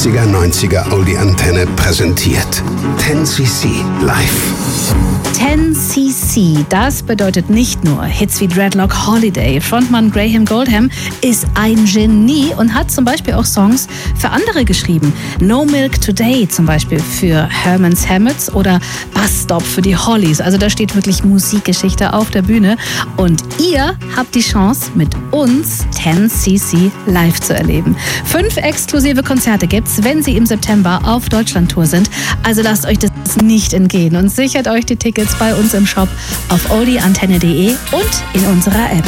80er, 90er Oldie Antenne präsentiert. 10cc live. 10cc, das bedeutet nicht nur Hits wie Dreadlock Holiday. Frontmann Graham Goldham ist ein Genie und hat zum Beispiel auch Songs für andere geschrieben. No Milk Today zum Beispiel für Herman's Hermits oder Bus Stop für die Hollies. Also da steht wirklich Musikgeschichte auf der Bühne. Und ihr habt die Chance, mit uns 10cc live zu erleben. 5 exklusive Konzerte gibt's, wenn sie im September auf Deutschlandtour sind. Also lasst euch das nicht entgehen und sichert euch die Tickets bei uns im Shop auf oldieantenne.de und in unserer App.